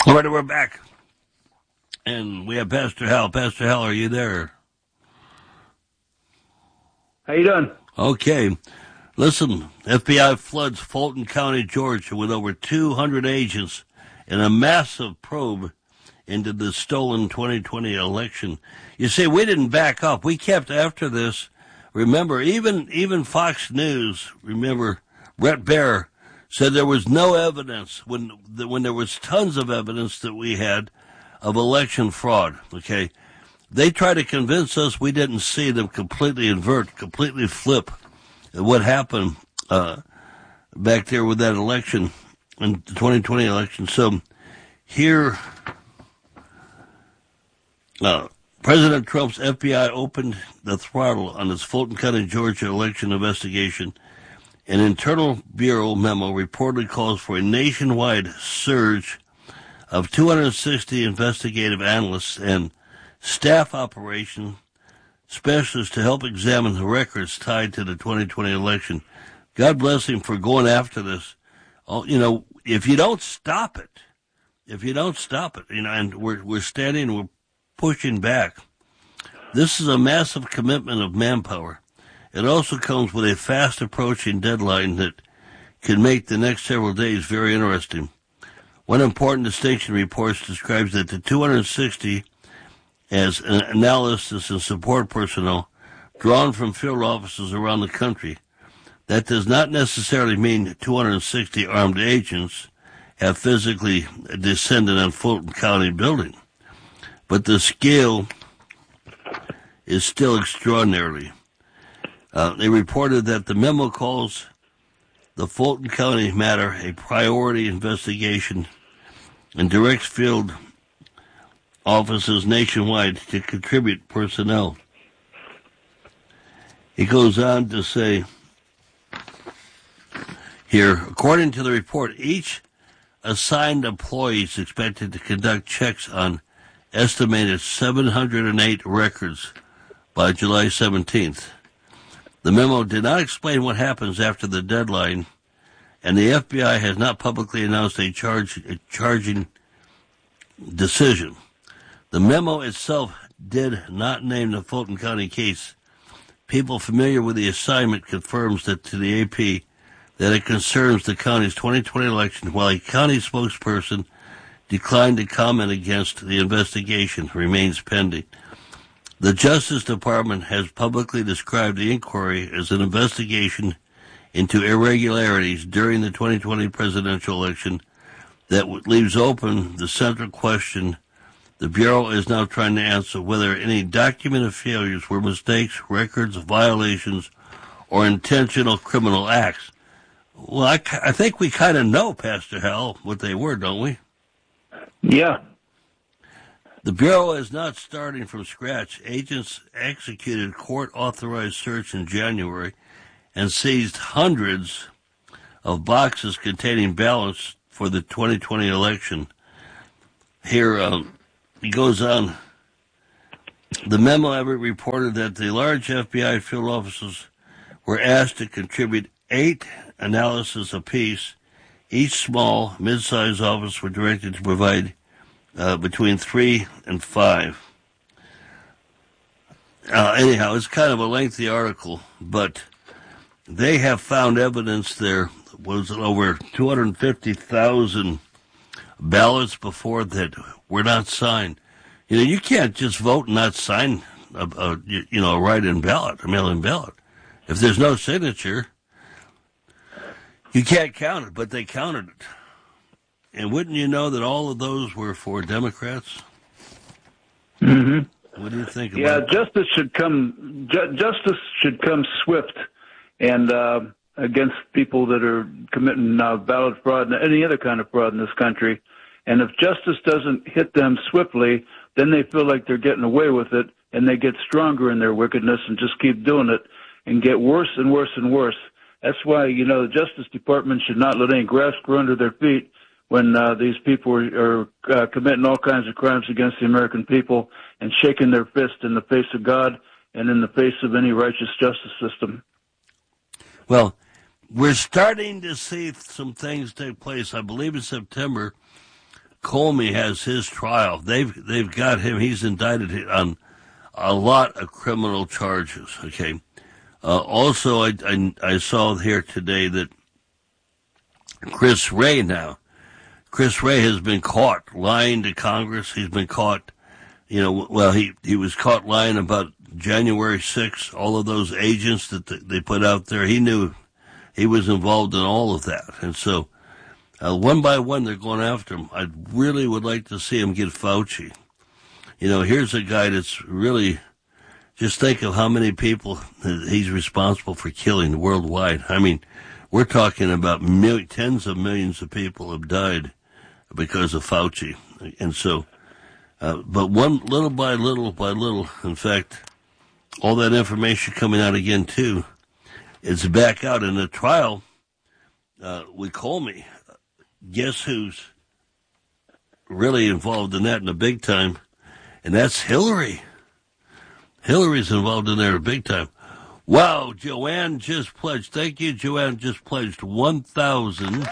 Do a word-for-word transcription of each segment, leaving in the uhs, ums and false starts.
All right, we're back. And we have Pastor Hal. Pastor Hal, are you there? How you doing? Okay. Listen, F B I floods Fulton County, Georgia, with over two hundred agents in a massive probe into the stolen twenty twenty election. You see, we didn't back up. We kept after this. Remember, even even Fox News, remember, Brett Baier said there was no evidence when when there was tons of evidence that we had of election fraud, okay? They tried to convince us we didn't see them completely invert, completely flip what happened uh, back there with that election, in the twenty twenty election. So here, uh, President Trump's F B I opened the throttle on its Fulton County, Georgia election investigation. An internal bureau memo reportedly calls for a nationwide surge of two hundred sixty investigative analysts and staff operation specialists to help examine the records tied to the twenty twenty election. God bless him for going after this. Oh, you know, if you don't stop it, if you don't stop it, you know, and we're we're standing, we're pushing back. This is a massive commitment of manpower. It also comes with a fast approaching deadline that can make the next several days very interesting. One important distinction reports describes that the two hundred sixty as an analysis and support personnel drawn from field offices around the country. That does not necessarily mean two hundred sixty armed agents have physically descended on Fulton County building, but the scale is still extraordinary. Uh, they reported that the memo calls the Fulton County matter a priority investigation and directs field offices nationwide to contribute personnel. He goes on to say here, according to the report, each assigned employee is expected to conduct checks on estimated seven hundred eight records by July seventeenth. The memo did not explain what happens after the deadline, and the F B I has not publicly announced a charge, a charging decision. The memo itself did not name the Fulton County case. People familiar with the assignment confirms that to the A P that it concerns the county's twenty twenty election, while a county spokesperson declined to comment against the investigation remains pending. The Justice Department has publicly described the inquiry as an investigation into irregularities during the twenty twenty presidential election that leaves open the central question the Bureau is now trying to answer: whether any documented failures were mistakes, records, violations, or intentional criminal acts. Well, I, I think we kind of know, Pastor Hal, what they were, don't we? Yeah. The Bureau is not starting from scratch. Agents executed court-authorized search in January and seized hundreds of boxes containing ballots for the twenty twenty election. Here, um, he goes on. The memo ever reported that the large F B I field officers were asked to contribute eight analyses apiece. Each small, mid-sized office were directed to provide uh, between three and five. Uh, anyhow, it's kind of a lengthy article, but they have found evidence there was over two hundred fifty thousand ballots before that were not signed. You know, you can't just vote and not sign a, a you know, a write-in ballot, a mail-in ballot. If there's no signature, you can't count it, but they counted it. And wouldn't you know that all of those were for Democrats? Mm-hmm. What do you think about yeah, that? justice should come. Ju- justice should come swift, and uh, against people that are committing uh, ballot fraud and any other kind of fraud in this country. And if justice doesn't hit them swiftly, then they feel like they're getting away with it, and they get stronger in their wickedness and just keep doing it and get worse and worse and worse. That's why, you know, the Justice Department should not let any grass grow under their feet when uh, these people are, are uh, committing all kinds of crimes against the American people and shaking their fist in the face of God and in the face of any righteous justice system. Well, we're starting to see some things take place. I believe in September, Comey has his trial. They've they've got him. He's indicted on a lot of criminal charges. Okay. Uh, also, I, I I saw here today that Chris Wray now, Chris Wray has been caught lying to Congress. He's been caught, you know, well he he was caught lying about January sixth. All of those agents that they put out there. He knew he was involved in all of that, and so. Uh, one by one, they're going after him. I really would like to see him get Fauci. You know, here's a guy that's really, just think of how many people he's responsible for killing worldwide. I mean, we're talking about mil- tens of millions of people have died because of Fauci. And so, uh, but one little by little by little, in fact, all that information coming out again, too, is back out in the trial uh, with Comey. Guess who's really involved in that in the big time? And that's Hillary. Hillary's involved in there big time. Wow, Joanne just pledged. Thank you, Joanne just pledged one thousand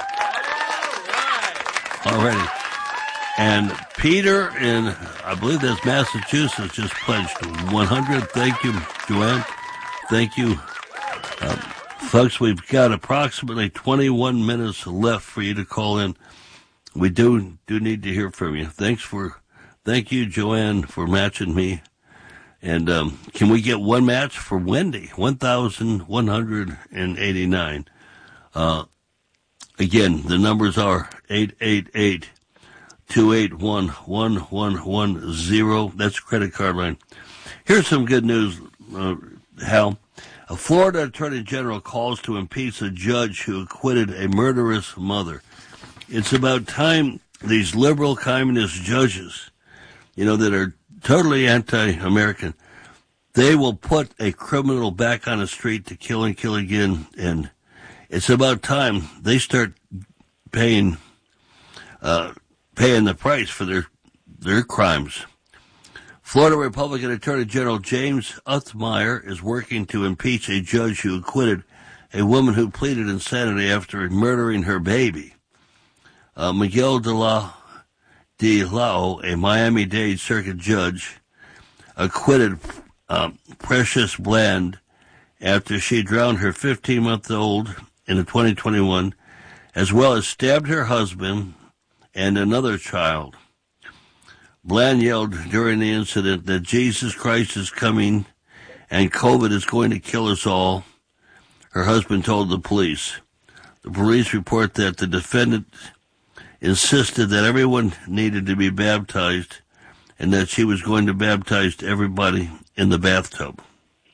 already. And Peter in, I believe that's Massachusetts, just pledged one hundred. Thank you, Joanne. Thank you. Um, Folks, we've got approximately twenty-one minutes left for you to call in. We do do need to hear from you. Thanks for, thank you, Joanne, for matching me. And um, can we get one match for Wendy? one thousand one hundred eighty-nine. Uh, again, the numbers are eight eight eight, two eight one, one one one zero. That's credit card line. Here's some good news, uh, Hal. A Florida Attorney General calls to impeach a judge who acquitted a murderous mother. It's about time these liberal communist judges, you know, that are totally anti-American, they will put a criminal back on the street to kill and kill again. And it's about time they start paying, uh, paying the price for their, their crimes. Florida Republican Attorney General James Othmeyer is working to impeach a judge who acquitted a woman who pleaded insanity after murdering her baby. Uh, Miguel de la de Lao, a Miami-Dade circuit judge, acquitted um, Precious Bland after she drowned her fifteen-month-old in the twenty twenty-one, as well as stabbed her husband and another child. Bland yelled during the incident that Jesus Christ is coming and COVID is going to kill us all, her husband told the police. The police report that the defendant insisted that everyone needed to be baptized and that she was going to baptize everybody in the bathtub.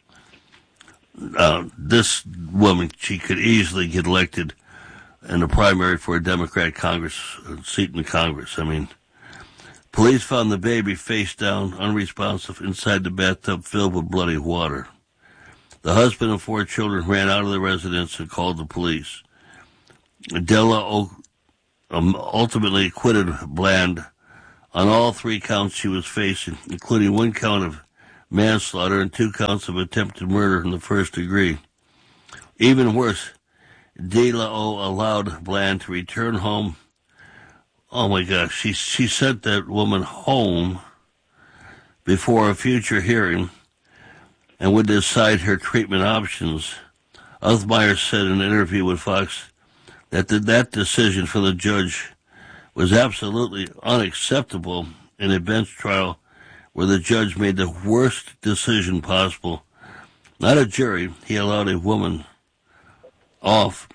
Uh, this woman, she could easily get elected in the primary for a Democrat Congress uh, seat in the Congress. I mean, police found the baby face down, unresponsive, inside the bathtub filled with bloody water. The husband and four children ran out of the residence and called the police. Della um, ultimately acquitted Bland on all three counts she was facing, including one count of manslaughter and two counts of attempted murder in the first degree. Even worse, De La O allowed Bland to return home. Oh my gosh, she she sent that woman home before a future hearing and would decide her treatment options. Othmeyer said in an interview with Fox that the, that decision from the judge was absolutely unacceptable in a bench trial where the judge made the worst decision possible. Not a jury, he allowed a woman off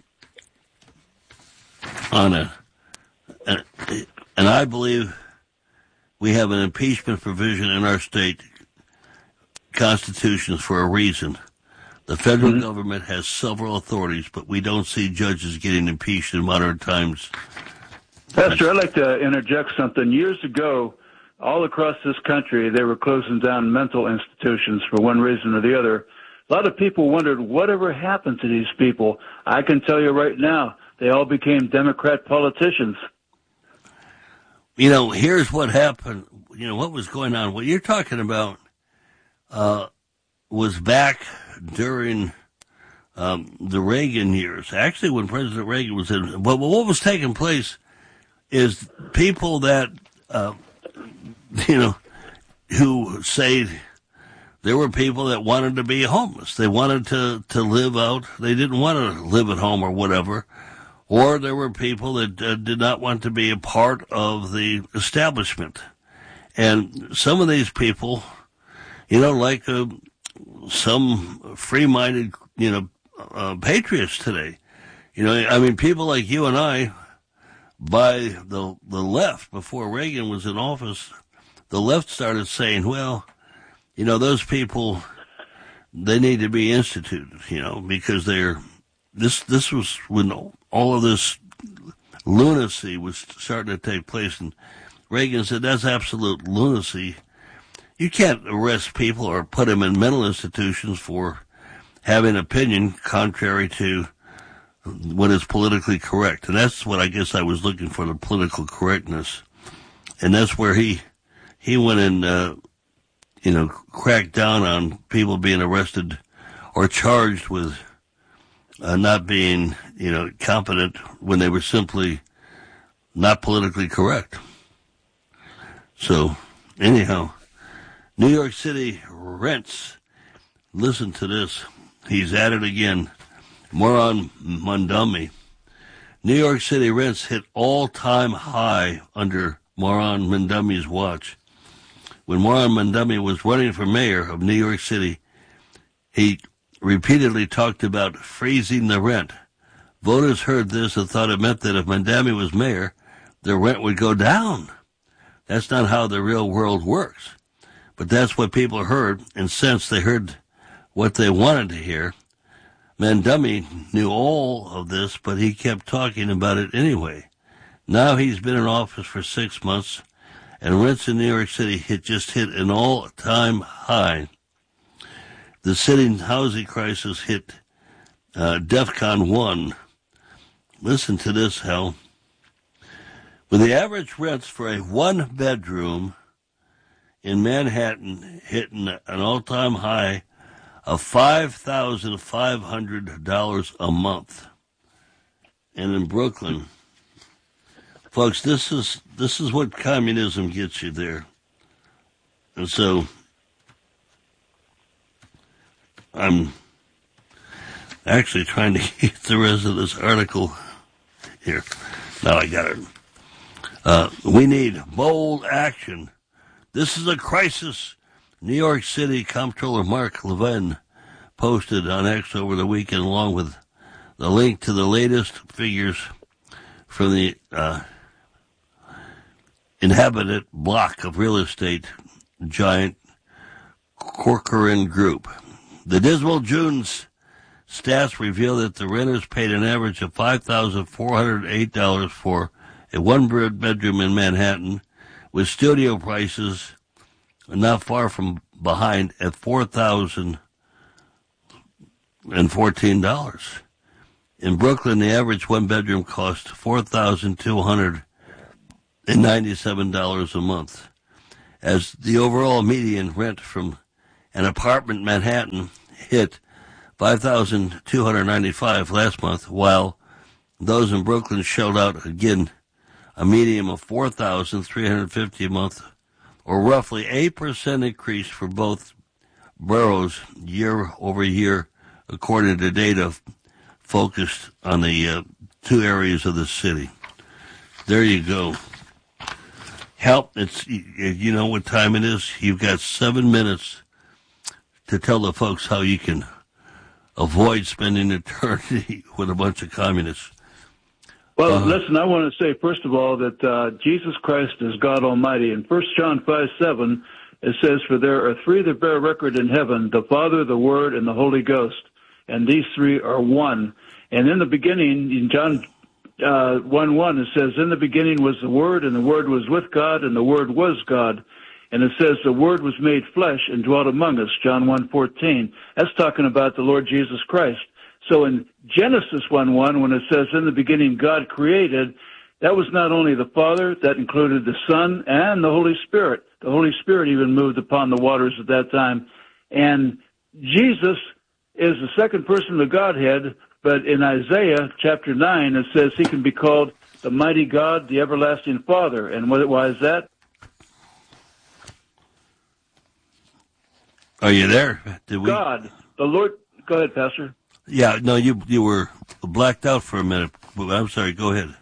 on a, a and I believe we have an impeachment provision in our state constitutions for a reason. The federal mm-hmm. government has several authorities, but we don't see judges getting impeached in modern times. Pastor, I'd like to interject something. Years ago, all across this country, they were closing down mental institutions for one reason or the other. A lot of people wondered, whatever happened to these people? I can tell you right now, they all became Democrat politicians. You know, here's what happened. You know, what was going on. What you're talking about uh, was back during um, the Reagan years. Actually, when President Reagan was in, but what was taking place is people that, uh, you know, who say there were people that wanted to be homeless. They wanted to, to live out. They didn't want to live at home or whatever. Or there were people that uh, did not want to be a part of the establishment. And some of these people, you know, like uh, some free-minded, you know, uh, patriots today, you know, I mean, people like you and I, by the the left, before Reagan was in office, the left started saying, well, you know, those people, they need to be instituted, you know, because they're, this, this was when all of this lunacy was starting to take place. And Reagan said, that's absolute lunacy. You can't arrest people or put them in mental institutions for having an opinion contrary to what is politically correct. And that's what I guess I was looking for, the political correctness. And that's where he, he went and, uh, you know, cracked down on people being arrested or charged with uh, not being, you know, competent when they were simply not politically correct. So, anyhow, New York City rents. Listen to this. He's at it again. Moron Mondumi. New York City rents hit all-time high under Moron Mondumi's watch. When Moron Mondumi was running for mayor of New York City, he repeatedly talked about freezing the rent. Voters heard this and thought it meant that if Mondumi was mayor, the rent would go down. That's not how the real world works. But that's what people heard, and since they heard what they wanted to hear, Mondumi knew all of this, but he kept talking about it anyway. Now he's been in office for six months, and rents in New York City hit, just hit an all-time high. The city's housing crisis hit uh, DEFCON one. Listen to this, Hal. With the average rents for a one-bedroom in Manhattan hitting an all-time high of five thousand five hundred dollars a month. And in Brooklyn, folks, this is this is what communism gets you there. And so I'm actually trying to get the rest of this article here. Now I got it. Uh, we need bold action. This is a crisis. New York City Comptroller Mark Levin posted on X over the weekend, along with the link to the latest figures from the uh, inhabited block of real estate giant Corcoran Group. The dismal June's stats reveal that the renters paid an average of five thousand four hundred eight dollars for a one-bedroom in Manhattan, with studio prices not far from behind at four thousand fourteen dollars. In Brooklyn, the average one-bedroom cost four thousand two hundred ninety-seven dollars a month, as the overall median rent from an apartment in Manhattan hit five thousand two hundred ninety-five dollars last month, while those in Brooklyn shelled out again a median of four thousand three hundred fifty dollars a month, or roughly eight percent increase for both boroughs year over year, according to data focused on the uh, two areas of the city. There you go. Help, it's, you know what time it is? You've got seven minutes to tell the folks how you can avoid spending eternity with a bunch of communists. Well, uh, listen, I want to say, first of all, that uh, Jesus Christ is God Almighty. In First John five seven, it says, "For there are three that bear record in heaven, the Father, the Word, and the Holy Ghost. And these three are one." And in the beginning, in John uh, one one, it says, "In the beginning was the Word, and the Word was with God, and the Word was God." And it says, "The Word was made flesh and dwelt among us," John one fourteen. That's talking about the Lord Jesus Christ. So in Genesis one one, when it says, "In the beginning God created," that was not only the Father, that included the Son and the Holy Spirit. The Holy Spirit even moved upon the waters at that time. And Jesus is the second person of the Godhead, but in Isaiah chapter nine, it says he can be called the mighty God, the everlasting Father. And what, why is that? Are you there? Did we? God, the Lord. Go ahead, Pastor. Yeah, no, you you were blacked out for a minute. I'm sorry. Go ahead.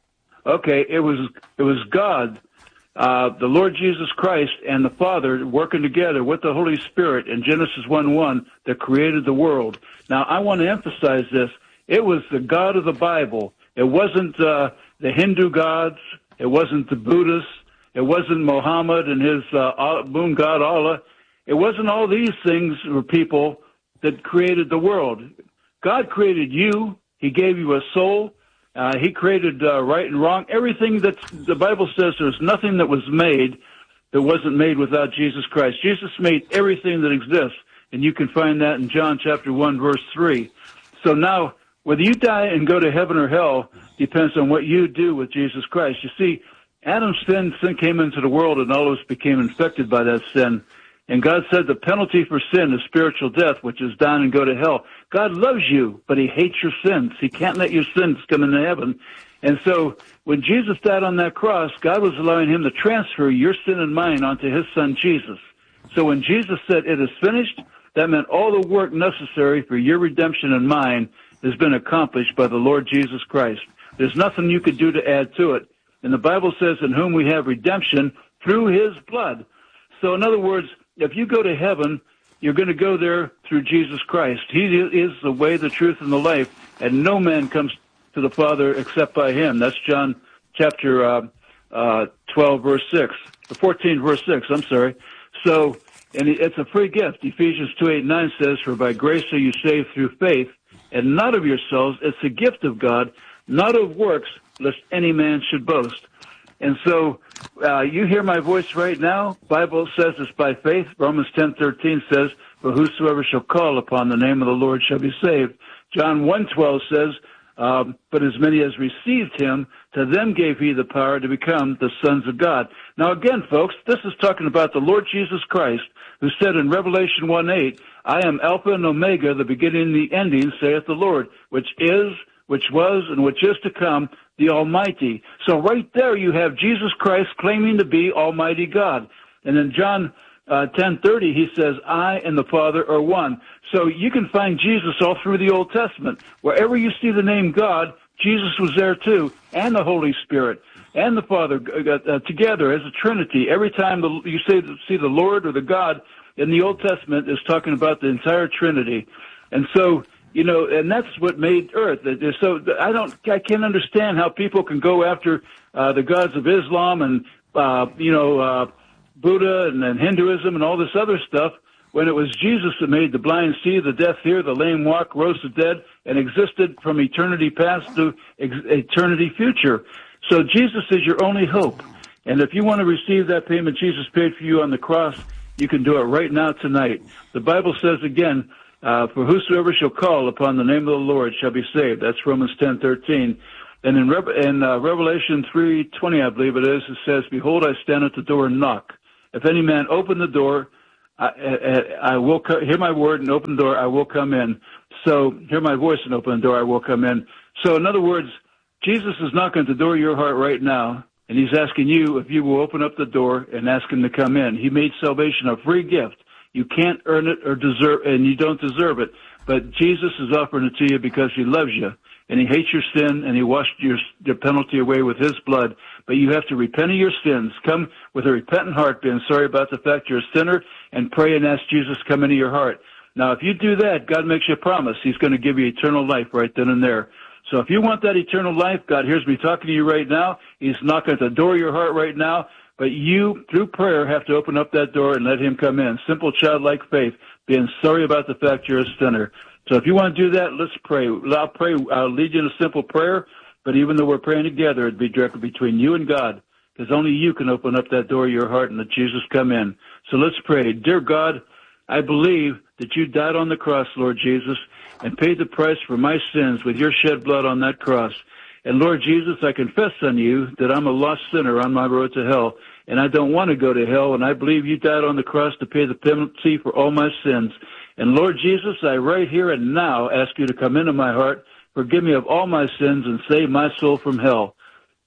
Okay, it was it was God, uh, the Lord Jesus Christ, and the Father working together with the Holy Spirit in Genesis one one that created the world. Now, I want to emphasize this. It was the God of the Bible. It wasn't uh, the Hindu gods. It wasn't the Buddhists. It wasn't Muhammad and his uh, moon god Allah. It wasn't all these things or people that created the world. God created you. He gave you a soul. Uh, he created uh, right and wrong. Everything that the Bible says, there's nothing that was made that wasn't made without Jesus Christ. Jesus made everything that exists, and you can find that in John chapter one, verse three. So now, whether you die and go to heaven or hell depends on what you do with Jesus Christ. You see, Adam's sin, sin came into the world, and all of us became infected by that sin. And God said the penalty for sin is spiritual death, which is die and go to hell. God loves you, but he hates your sins. He can't let your sins come into heaven. And so when Jesus died on that cross, God was allowing him to transfer your sin and mine onto his son, Jesus. So when Jesus said it is finished, that meant all the work necessary for your redemption and mine has been accomplished by the Lord Jesus Christ. There's nothing you could do to add to it. And the Bible says, in whom we have redemption through his blood. So in other words, if you go to heaven, you're going to go there through Jesus Christ. He is the way, the truth, and the life, and no man comes to the Father except by him. That's John chapter uh, uh, twelve, verse six, fourteen, verse six, I'm sorry. So, and it's a free gift. Ephesians two, eight, nine says, for by grace are you saved through faith, and not of yourselves. It's a gift of God, not of works, lest any man should boast. And so uh, you hear my voice right now. Bible says it's by faith. Romans ten thirteen says, for whosoever shall call upon the name of the Lord shall be saved. John one twelve says, um, but as many as received him, to them gave he the power to become the sons of God. Now again, folks, this is talking about the Lord Jesus Christ, who said in Revelation one eight, I am Alpha and Omega, the beginning and the ending, saith the Lord, which is, which was, and which is to come, the Almighty. So right there you have Jesus Christ claiming to be Almighty God. And in John uh, ten thirty, he says, I and the Father are one. So you can find Jesus all through the Old Testament. Wherever you see the name God, Jesus was there too, and the Holy Spirit, and the Father uh, together as a Trinity. Every time the, you say, see the Lord or the God in the Old Testament is talking about the entire Trinity. And so, you know, and that's what made Earth. So I don't, I can't understand how people can go after uh, the gods of Islam and, uh, you know, uh, Buddha and, and Hinduism and all this other stuff when it was Jesus that made the blind see, the deaf hear, the lame walk, rose the dead, and existed from eternity past to ex- eternity future. So Jesus is your only hope. And if you want to receive that payment Jesus paid for you on the cross, you can do it right now tonight. The Bible says again, Uh, for whosoever shall call upon the name of the Lord shall be saved. That's Romans ten thirteen. And in, Re- in uh, Revelation three twenty, I believe it is, it says, behold, I stand at the door and knock. If any man open the door, I, I, I will co- hear my word and open the door, I will come in. So hear my voice and open the door, I will come in. So in other words, Jesus is knocking at the door of your heart right now, and he's asking you if you will open up the door and ask him to come in. He made salvation a free gift. You can't earn it or deserve, and you don't deserve it. But Jesus is offering it to you because he loves you, and he hates your sin, and he washed your, your penalty away with his blood. But you have to repent of your sins. Come with a repentant heart, being sorry about the fact you're a sinner, and pray and ask Jesus to come into your heart. Now, if you do that, God makes you a promise. He's going to give you eternal life right then and there. So if you want that eternal life, God hears me talking to you right now. He's knocking at the door of your heart right now. But you, through prayer, have to open up that door and let him come in. Simple childlike faith, being sorry about the fact you're a sinner. So if you want to do that, let's pray. I'll pray. I'll lead you in a simple prayer, but even though we're praying together, it'd be directly between you and God, because only you can open up that door of your heart and let Jesus come in. So let's pray. Dear God, I believe that you died on the cross, Lord Jesus, and paid the price for my sins with your shed blood on that cross. And Lord Jesus, I confess on you that I'm a lost sinner on my road to hell, and I don't want to go to hell, and I believe you died on the cross to pay the penalty for all my sins. And Lord Jesus, I right here and now ask you to come into my heart, forgive me of all my sins, and save my soul from hell.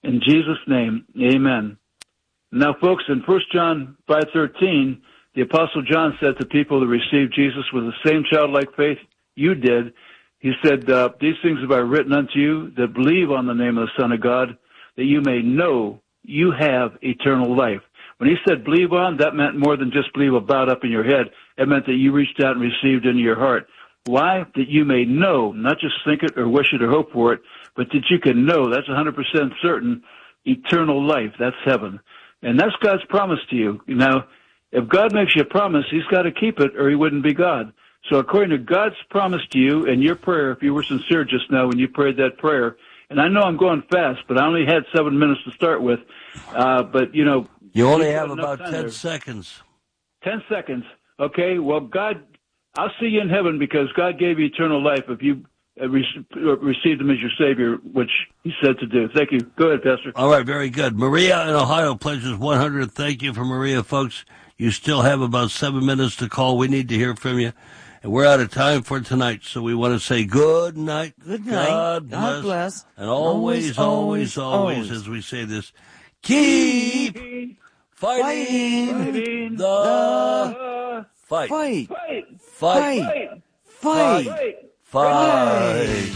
In Jesus' name, amen. Now, folks, in First John five thirteen, the Apostle John said to people that received Jesus with the same childlike faith you did, he said, uh, these things have I written unto you that believe on the name of the Son of God, that you may know you have eternal life. When he said believe on, that meant more than just believe about up in your head. It meant that you reached out and received into your heart. Why? That you may know, not just think it or wish it or hope for it, but that you can know, that's one hundred percent certain, eternal life. That's heaven. And that's God's promise to you. Now, if God makes you a promise, he's got to keep it or he wouldn't be God. So according to God's promise to you and your prayer, if you were sincere just now when you prayed that prayer, and I know I'm going fast, but I only had seven minutes to start with, uh, but, you know. You only have about ten there. seconds. Ten seconds. Okay, well, God, I'll see you in heaven because God gave you eternal life if you uh, re- received him as your Savior, which he said to do. Thank you. Go ahead, Pastor. All right, very good. Maria in Ohio pledges one hundred. Thank you for Maria, folks. You still have about seven minutes to call. We need to hear from you. And we're out of time for tonight, so we want to say good night. Good night. God bless. God bless. And always, always, always, always, always, as we say this, keep fighting, fighting the, the fight. Fight. Fight. Fight. Fight. Fight. Fight. Fight.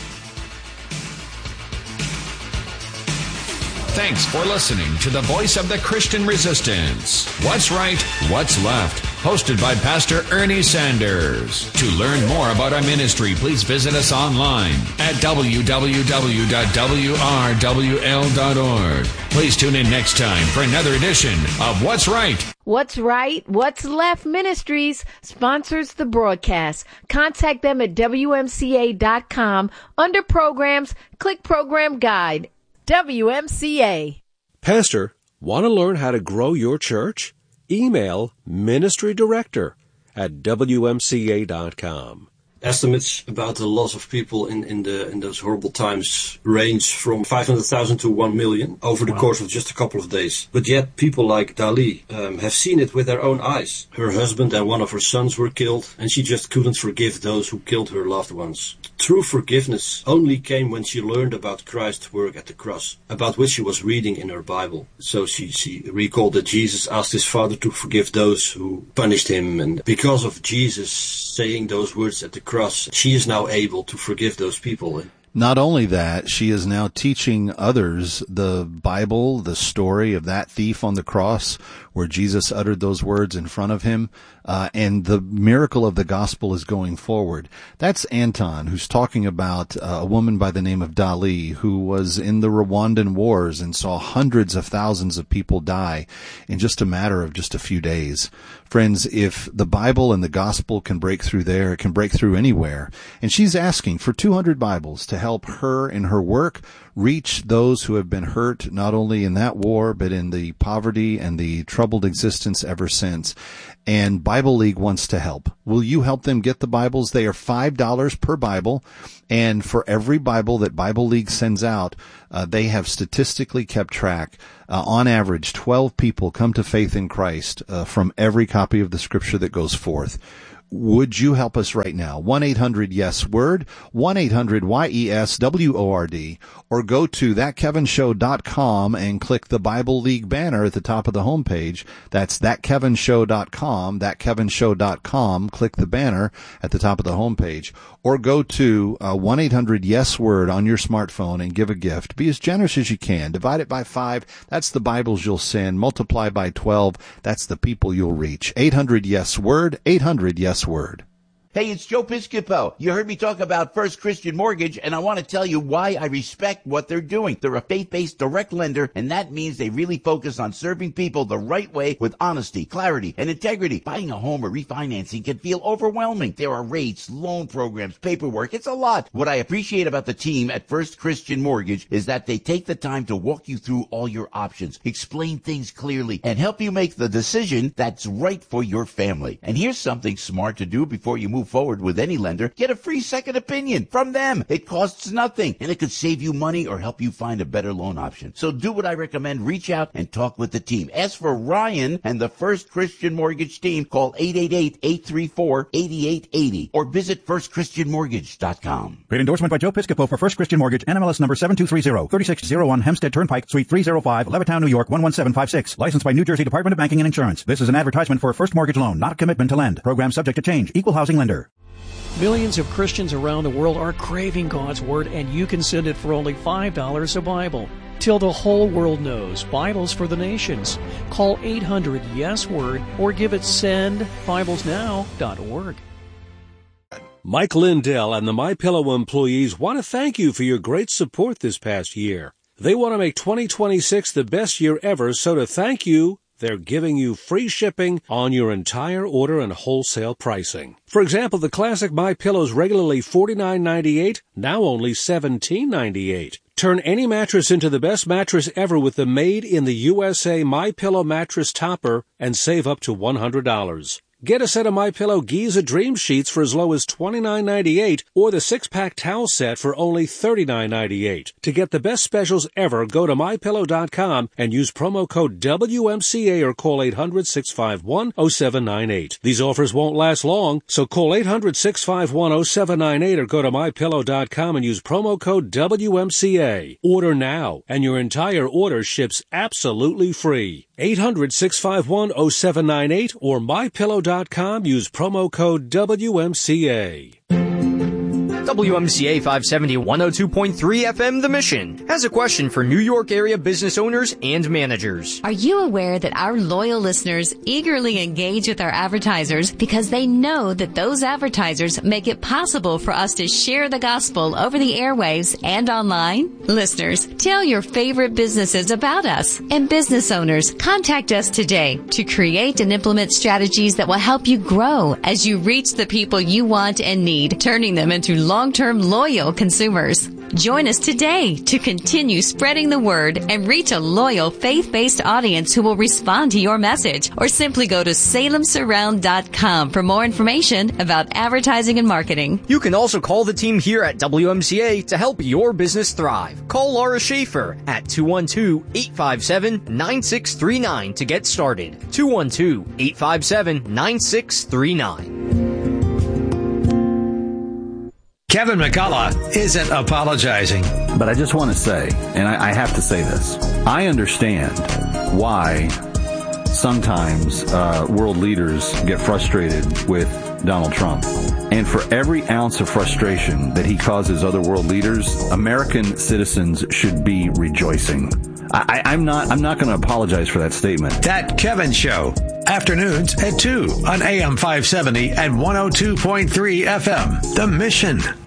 Thanks for listening to the Voice of the Christian Resistance. What's Right, What's Left? Hosted by Pastor Ernie Sanders. To learn more about our ministry, please visit us online at w w w dot w r w l dot org. Please tune in next time for another edition of What's Right. What's Right, What's Left Ministries sponsors the broadcast. Contact them at w m c a dot com. Under Programs, click Program Guide. W M C A. Pastor, want to learn how to grow your church? Email Ministry Director at w m c a dot com. Estimates about the loss of people in, in the in those horrible times range from five hundred thousand to one million over the wow. course of just a couple of days. But yet people like Dali um, have seen it with their own eyes. Her husband and one of her sons were killed, and she just couldn't forgive those who killed her loved ones. True forgiveness only came when she learned about Christ's work at the cross, about which she was reading in her Bible. So she, she recalled that Jesus asked his Father to forgive those who punished him, and because of Jesus saying those words at the cross, she is now able to forgive those people. Not only that, she is now teaching others the Bible, the story of that thief on the cross where Jesus uttered those words in front of him, uh, and the miracle of the gospel is going forward. That's Anton, who's talking about uh, a woman by the name of Dali, who was in the Rwandan wars and saw hundreds of thousands of people die in just a matter of just a few days. Friends, if the Bible and the gospel can break through there, it can break through anywhere. And she's asking for two hundred Bibles to help her in her work reach those who have been hurt, not only in that war, but in the poverty and the troubled existence ever since. And Bible League wants to help. Will you help them get the Bibles? They are five dollars per Bible. And for every Bible that Bible League sends out, uh, they have statistically kept track. Uh, on average, twelve people come to faith in Christ uh, from every copy of the Scripture that goes forth. Would you help us right now? one eight hundred yes word, one eight hundred Y E S W O R D, or go to that kevin show dot com and click the Bible League banner at the top of the homepage. That's that kevin show dot com, that kevin show dot com. Click the banner at the top of the homepage. Or go to uh, one eight hundred yes word on your smartphone and give a gift. Be as generous as you can. Divide it by five. That's the Bibles you'll send. Multiply by twelve. That's the people you'll reach. eight hundred yes word, eight hundred yes word. Hey, it's Joe Piscopo. You heard me talk about First Christian Mortgage, and I want to tell you why I respect what they're doing. They're a faith-based direct lender, and that means they really focus on serving people the right way with honesty, clarity, and integrity. Buying a home or refinancing can feel overwhelming. There are rates, loan programs, paperwork. It's a lot. What I appreciate about the team at First Christian Mortgage is that they take the time to walk you through all your options, explain things clearly, and help you make the decision that's right for your family. And here's something smart to do before you move move forward with any lender, get a free second opinion from them. It costs nothing, and it could save you money or help you find a better loan option. So do what I recommend. Reach out and talk with the team. Ask for Ryan and the First Christian Mortgage team. Call eight eight eight, eight three four, eight eight eight zero or visit first christian mortgage dot com. Paid endorsement by Joe Piscopo for First Christian Mortgage, N M L S number seven two three zero, thirty-six oh one Hempstead Turnpike, Suite three oh five, Levittown, New York one one seven five six. Licensed by New Jersey Department of Banking and Insurance. This is an advertisement for a first mortgage loan, not a commitment to lend. Program subject to change. Equal housing lender. Millions of Christians around the world are craving God's Word, and you can send it for only five dollars a Bible. Till the whole world knows, Bibles for the Nations. Call eight hundred yes word or give it send bibles now dot org. Mike Lindell and the MyPillow employees want to thank you for your great support this past year. They want to make twenty twenty-six the best year ever, so to thank you, they're giving you free shipping on your entire order and wholesale pricing. For example, the classic MyPillow's regularly forty-nine ninety-eight, now only seventeen ninety-eight. Turn any mattress into the best mattress ever with the made in the U S A MyPillow mattress topper and save up to one hundred dollars. Get a set of MyPillow Giza Dream Sheets for as low as twenty-nine ninety-eight or the six-pack towel set for only thirty-nine ninety-eight. To get the best specials ever, go to my pillow dot com and use promo code W M C A or call eight hundred, six five one, oh seven nine eight. These offers won't last long, so call eight hundred, six five one, oh seven nine eight or go to my pillow dot com and use promo code W M C A. Order now, and your entire order ships absolutely free. eight hundred, six five one, oh seven nine eight or my pillow dot com. Use promo code W M C A. W M C A five seventy, one oh two point three F M The Mission has a question for New York area business owners and managers. Are you aware that our loyal listeners eagerly engage with our advertisers because they know that those advertisers make it possible for us to share the gospel over the airwaves and online? Listeners, tell your favorite businesses about us. And business owners, contact us today to create and implement strategies that will help you grow as you reach the people you want and need, turning them into long-term loyal consumers. Join us today to continue spreading the word and reach a loyal faith-based audience who will respond to your message, or simply go to salem surround dot com for more information about advertising and marketing. You can also call the team here at W M C A to help your business thrive. Call Laura Schaefer at two one two, eight five seven, nine six three nine to get started. two one two, eight five seven, nine six three nine. Kevin McCullough isn't apologizing. But I just want to say, and I, I have to say this, I understand why sometimes uh, world leaders get frustrated with Donald Trump. And for every ounce of frustration that he causes other world leaders, American citizens should be rejoicing. I, I'm not I'm not going to apologize for that statement. That Kevin Show, afternoons at two on A M five seventy and one oh two point three F M. The Mission.